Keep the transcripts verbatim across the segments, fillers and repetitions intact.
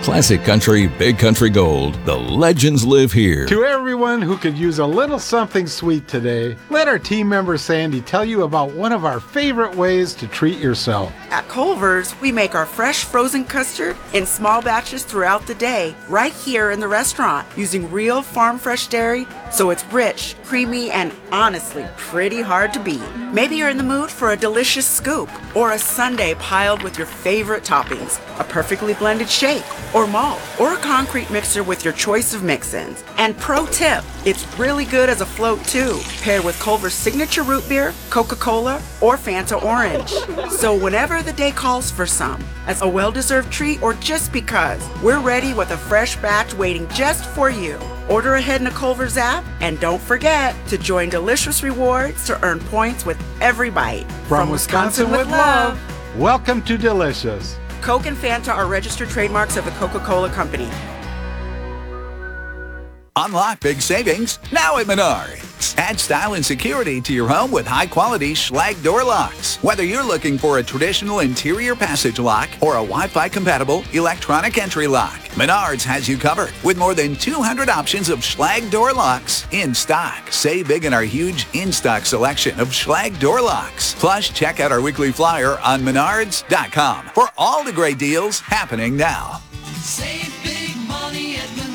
Classic country, big country gold. The legends live here. To everyone who could use a little something sweet today, let our team member Sandy tell you about one of our favorite ways to treat yourself. At Culver's, we make our fresh frozen custard in small batches throughout the day, right here in the restaurant, using real farm fresh dairy, so it's rich, creamy, and honestly pretty hard to beat. Maybe you're in the mood for a delicious scoop or a sundae piled with your favorite toppings, a perfectly blended shake or malt, or a concrete mixer with your choice of mix-ins. And pro tip, it's really good as a float too, paired with Culver's signature root beer, Coca-Cola, or Fanta Orange. So whenever the day calls for some, as a well-deserved treat or just because, we're ready with a fresh batch waiting just for you. Order ahead in the Culver's app, and don't forget to join Delicious Rewards to earn points with every bite. From, From Wisconsin, Wisconsin with love, welcome to Delicious. Coke and Fanta are registered trademarks of the Coca-Cola Company. Unlock big savings now at Menards. Add style and security to your home with high-quality Schlage door locks. Whether you're looking for a traditional interior passage lock or a Wi-Fi compatible electronic entry lock, Menards has you covered with more than two hundred options of Schlage door locks in stock. Save big in our huge in-stock selection of Schlage door locks. Plus, check out our weekly flyer on menards dot com for all the great deals happening now. Save big money at Menards.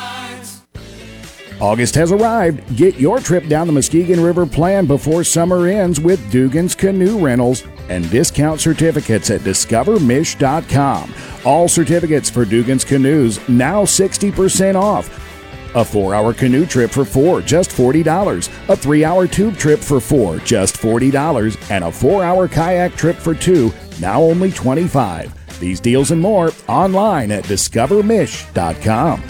August has arrived. Get your trip down the Muskegon River planned before summer ends with Dugan's Canoe Rentals and discount certificates at discover mish dot com. All certificates for Dugan's Canoes now sixty percent off. A four-hour canoe trip for four, just forty dollars. A three-hour tube trip for four, just forty dollars. And a four-hour kayak trip for two, now only twenty-five dollars. These deals and more online at discover mish dot com.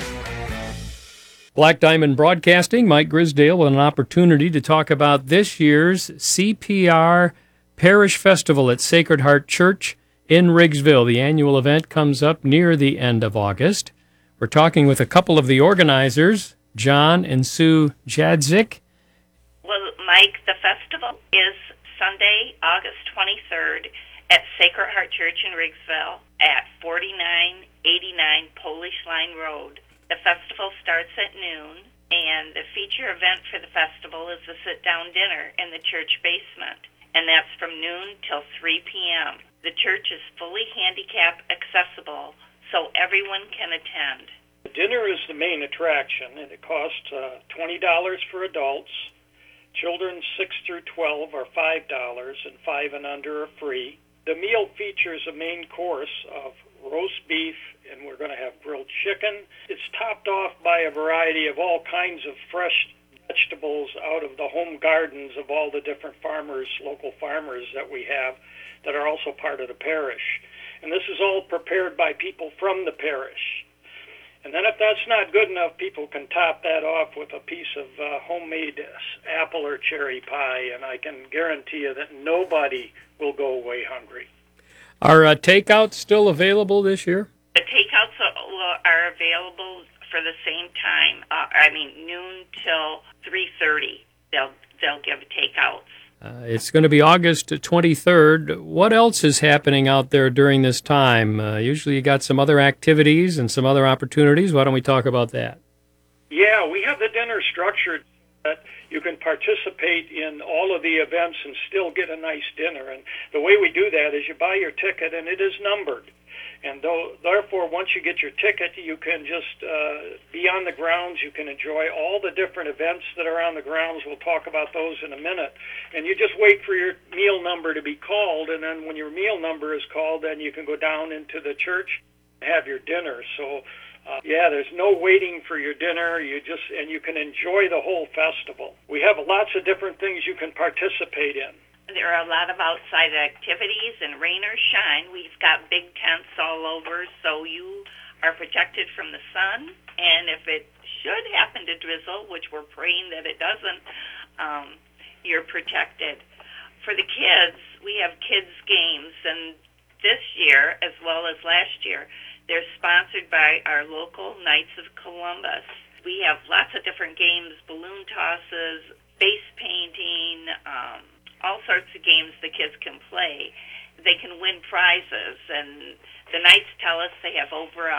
Black Diamond Broadcasting, Mike Grisdale with an opportunity to talk about this year's C P R Parish Festival at Sacred Heart Church in Riggsville. The annual event comes up near the end of August. We're talking with a couple of the organizers, John and Sue Jadzik. Well, Mike, the festival is Sunday, August twenty-third at Sacred Heart Church in Riggsville at forty-nine eighty-nine Polish Line Road. The festival starts at noon, and the feature event for the festival is a sit-down dinner in the church basement, and that's from noon till three p.m. The church is fully handicap accessible, so everyone can attend. The dinner is the main attraction, and it costs uh, twenty dollars for adults. Children six through twelve are five dollars, and five and under are free. The meal features a main course of roast beef, and we're going to have grilled chicken. It's topped off by a variety of all kinds of fresh vegetables out of the home gardens of all the different farmers, local farmers that we have that are also part of the parish. And this is all prepared by people from the parish. And then if that's not good enough, people can top that off with a piece of uh, homemade apple or cherry pie, and I can guarantee you that nobody will go away hungry. Are uh, takeouts still available this year? The takeouts are, are available for the same time. Uh, I mean, noon till three thirty. They'll they'll give takeouts. Uh, it's going to be August twenty-third. What else is happening out there during this time? Uh, usually you got some other activities and some other opportunities. Why don't we talk about that? Yeah, we have the dinner structured that you can participate in all of the events and still get a nice dinner. And the way we do that is you buy your ticket, and it is numbered. And though, therefore, once you get your ticket, you can just uh, be on the grounds. You can enjoy all the different events that are on the grounds. We'll talk about those in a minute. And you just wait for your meal number to be called, and then when your meal number is called, then you can go down into the church and have your dinner. So, uh, yeah, there's no waiting for your dinner. You just and you can enjoy the whole festival. We have lots of different things you can participate in. There are a lot of outside activities, and rain or shine, we've got big tents all over, so you are protected from the sun. And if it should happen to drizzle, which we're praying that it doesn't, um, you're protected. For the kids, we have kids' games, and this year, as well as last year, they're sponsored by our local Knights of Columbus. We have lots of different games, balloon tosses, face painting, um, all sorts of games the kids can play. They can win prizes, and the Knights tell us they have over a